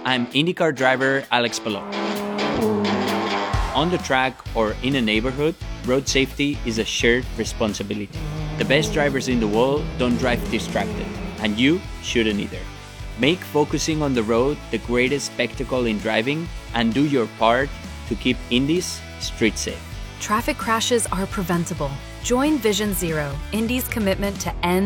I'm IndyCar driver Alex Palou. On the track or in a neighborhood, road safety is a shared responsibility. The best drivers in the world don't drive distracted, and you shouldn't either. Make focusing on the road the greatest spectacle in driving, and do your part to keep Indy's street safe. Traffic crashes are preventable. Join Vision Zero, Indy's commitment to end